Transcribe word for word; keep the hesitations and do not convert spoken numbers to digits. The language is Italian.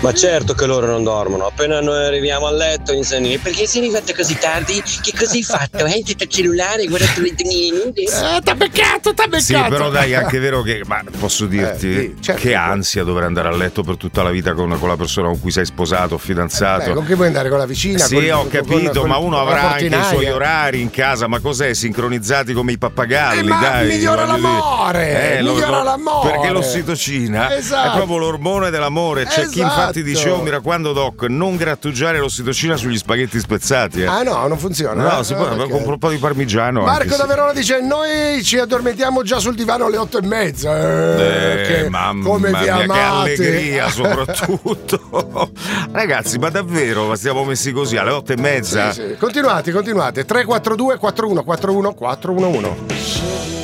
Ma certo che loro non dormono, appena noi arriviamo a letto iniziano a dire perché sei arrivato così tardi? Che cosa hai fatto? Hai detto il cellulare, hai guardato le tue nude? Eh, t'ha beccato, t'ha beccato. Sì, però dai, è anche vero che, ma posso dirti, Eh, sì, certo. che ansia dover andare a letto per tutta la vita con, con la persona con cui sei sposato, fidanzato. Beh, con chi vuoi andare? Con la vicina? Sì, Col- ho con- capito, con- ma uno con la avrà anche i portinaia? suoi orari in casa, ma cos'è? Sincronizzati come i pappagalli, Eh, ma dai. migliora voglio dire. l'amore, lo- migliora lo- l'amore. Perché l'ossitocina Esatto. è proprio l'ormone dell'amore. C'è chi Esatto. infatti dice, oh mi raccomando doc, non grattugiare l'ossitocina sugli spaghetti spezzati. Eh. Ah no, non funziona. No, eh? si può, Ah, ok. compro un po' di parmigiano. Marco anche da se- Verona dice noi ci addormentiamo già sul divano alle otto e mezza. Eh, Eh, che- mamma come vi mia, che amate. allegria soprattutto. Ragazzi, ma davvero ma stiamo messi così alle otto e mezza? Sì, sì. Continuate, continuate. tre quattro due quattro uno quattro uno quattro uno uno.